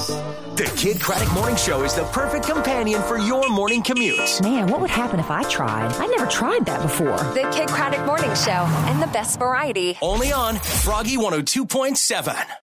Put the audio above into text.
The Kid Craddock Morning Show is the perfect companion for your morning commute. Man, what would happen if I tried? I never tried that before. The Kid Craddock Morning Show and the best variety. Only on Froggy 102.7.